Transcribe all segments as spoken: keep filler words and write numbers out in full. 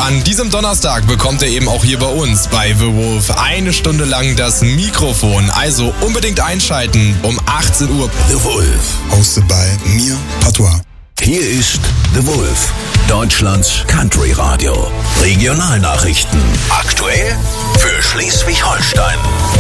An diesem Donnerstag bekommt er eben auch hier bei uns bei The Wolf eine Stunde lang das Mikrofon. Also unbedingt einschalten um achtzehn Uhr. The Wolf. Hosted by mir, Patois. Hier ist The Wolf, Deutschlands Country Radio. Regionalnachrichten. Aktuell für Schleswig-Holstein.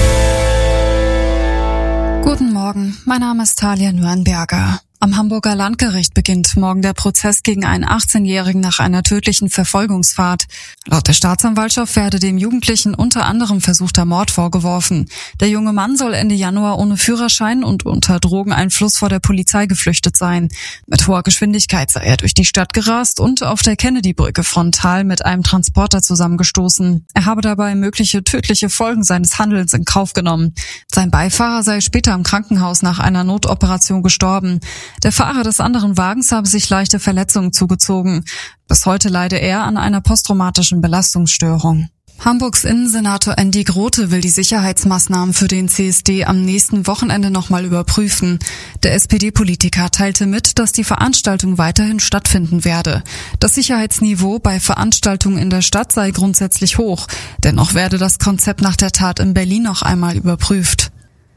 Guten Morgen, mein Name ist Talia Nürnberger. Am Hamburger Landgericht beginnt morgen der Prozess gegen einen achtzehnjährigen nach einer tödlichen Verfolgungsfahrt. Laut der Staatsanwaltschaft werde dem Jugendlichen unter anderem versuchter Mord vorgeworfen. Der junge Mann soll Ende Januar ohne Führerschein und unter Drogeneinfluss vor der Polizei geflüchtet sein. Mit hoher Geschwindigkeit sei er durch die Stadt gerast und auf der Kennedy-Brücke frontal mit einem Transporter zusammengestoßen. Er habe dabei mögliche tödliche Folgen seines Handelns in Kauf genommen. Sein Beifahrer sei später im Krankenhaus nach einer Notoperation gestorben. Der Fahrer des anderen Wagens habe sich leichte Verletzungen zugezogen. Bis heute leide er an einer posttraumatischen Belastungsstörung. Hamburgs Innensenator Andy Grote will die Sicherheitsmaßnahmen für den C S D am nächsten Wochenende nochmal überprüfen. Der S P D-Politiker teilte mit, dass die Veranstaltung weiterhin stattfinden werde. Das Sicherheitsniveau bei Veranstaltungen in der Stadt sei grundsätzlich hoch. Dennoch werde das Konzept nach der Tat in Berlin noch einmal überprüft.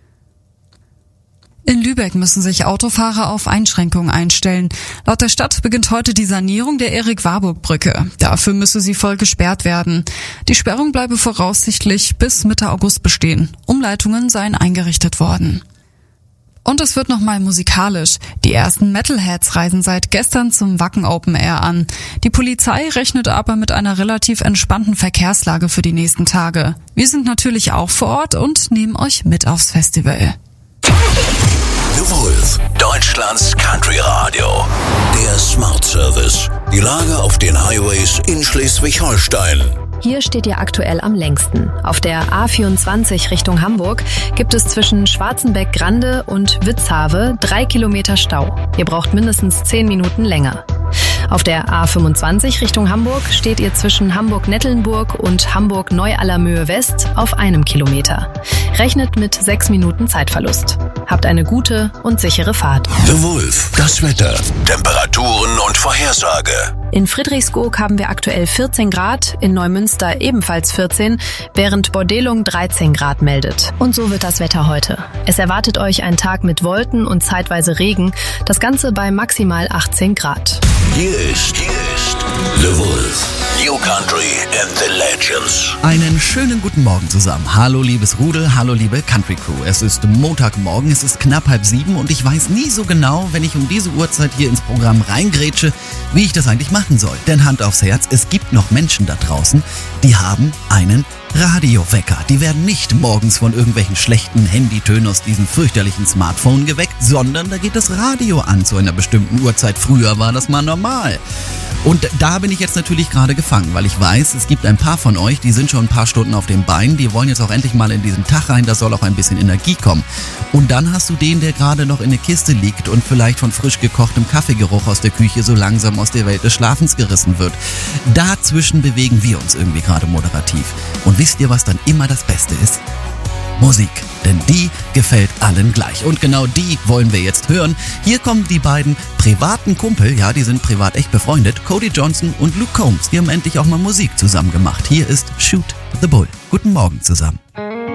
In Lübeck müssen sich Autofahrer auf Einschränkungen einstellen. Laut der Stadt beginnt heute die Sanierung der Erik-Warburg-Brücke. Dafür müsse sie voll gesperrt werden. Die Sperrung bleibe voraussichtlich bis Mitte August bestehen. Umleitungen seien eingerichtet worden. Und es wird nochmal musikalisch. Die ersten Metalheads reisen seit gestern zum Wacken Open Air an. Die Polizei rechnet aber mit einer relativ entspannten Verkehrslage für die nächsten Tage. Wir sind natürlich auch vor Ort und nehmen euch mit aufs Festival. The Wolf, Deutschlands Country Radio. Der Smart Service. Die Lage auf den Highways in Schleswig-Holstein. Hier steht ihr aktuell am längsten. Auf der A vierundzwanzig Richtung Hamburg gibt es zwischen Schwarzenbeck-Grande und Witzhave drei Kilometer Stau. Ihr braucht mindestens zehn Minuten länger. Auf der A fünfundzwanzig Richtung Hamburg steht ihr zwischen Hamburg-Nettelnburg und Hamburg-Neu-Allermöhe West auf einem Kilometer. Rechnet mit sechs Minuten Zeitverlust. Habt eine gute und sichere Fahrt. The Wolf, das Wetter, Temperaturen und Vorhersage. In Friedrichskoog haben wir aktuell vierzehn Grad, in Neumünster ebenfalls vierzehn, während Bordelung dreizehn Grad meldet. Und so wird das Wetter heute. Es erwartet euch ein Tag mit Wolken und zeitweise Regen, das Ganze bei maximal achtzehn Grad. Hier ist, hier ist The Wolf, New Country and the Legends. Einen schönen guten Morgen zusammen. Hallo liebes Rudel, hallo liebe Country Crew. Es ist Montagmorgen, es ist knapp halb sieben und ich weiß nie so genau, wenn ich um diese Uhrzeit hier ins Programm reingrätsche, wie ich das eigentlich machen soll. Denn Hand aufs Herz, es gibt noch Menschen da draußen, die haben einen Radiowecker. Die werden nicht morgens von irgendwelchen schlechten Handytönen aus diesem fürchterlichen Smartphone geweckt, sondern da geht das Radio an zu einer bestimmten Uhrzeit. Früher war das mal normal. Und da bin ich jetzt natürlich gerade gefangen, weil ich weiß, es gibt ein paar von euch, die sind schon ein paar Stunden auf den Beinen, die wollen jetzt auch endlich mal in diesen Tag rein, da soll auch ein bisschen Energie kommen. Und dann hast du den, der gerade noch in der Kiste liegt und vielleicht von frisch gekochtem Kaffeegeruch aus der Küche so langsam aus der Welt des Schlafens gerissen wird. Dazwischen bewegen wir uns irgendwie gerade moderativ. Und wisst ihr, was dann immer das Beste ist? Musik, denn die gefällt allen gleich. Und genau die wollen wir jetzt hören. Hier kommen die beiden privaten Kumpel, ja, die sind privat echt befreundet, Cody Johnson und Luke Combs. Die haben endlich auch mal Musik zusammen gemacht. Hier ist Shoot the Bull. Guten Morgen zusammen.